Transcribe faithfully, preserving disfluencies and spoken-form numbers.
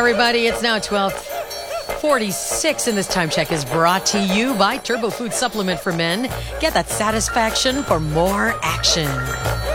everybody. It's now twelve forty-six, and this time check is brought to you by Turbo Food Supplement for Men. Get that satisfaction for more action.